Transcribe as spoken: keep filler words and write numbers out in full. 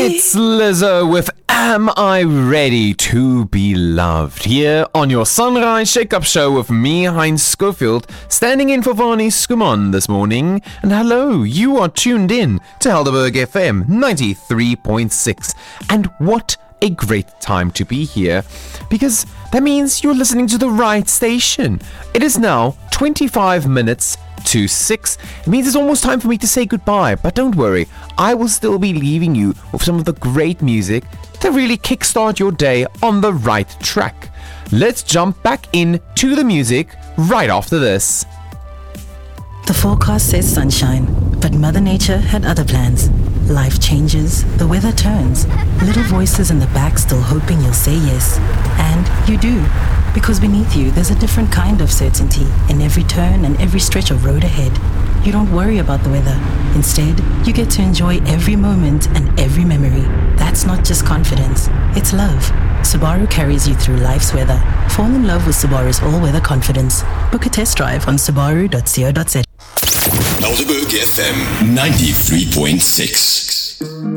It's Lizzo with Am I Ready to Be Loved? Here on your Sunrise Shake-Up Show with me, Heinz Schofield, standing in for Varney Skumon this morning. And hello, you are tuned in to Helderberg F M ninety-three point six. And what a great time to be here, because that means you're listening to the right station. It is now twenty-five minutes to six. It means it's almost time for me to say goodbye, but don't worry, I will still be leaving you with some of the great music to really kickstart your day on the right track. Let's jump back in to the music right after this. The forecast says sunshine, but Mother Nature had other plans. Life changes, the weather turns. Little voices in the back still hoping you'll say yes. And you do. Because beneath you, there's a different kind of certainty in every turn and every stretch of road ahead. You don't worry about the weather. Instead, you get to enjoy every moment and every memory. That's not just confidence, it's love. Subaru carries you through life's weather. Fall in love with Subaru's all-weather confidence. Book a test drive on subaru dot co dot za. Helderberg F M ninety-three point six.